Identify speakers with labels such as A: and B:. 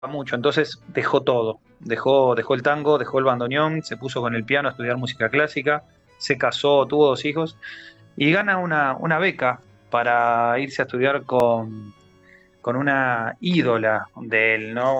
A: mucho, entonces dejó todo, dejó el tango, dejó el bandoneón, se puso con el piano a estudiar música clásica, se casó, tuvo 2 hijos y gana una beca para irse a estudiar con una ídola de él, ¿no?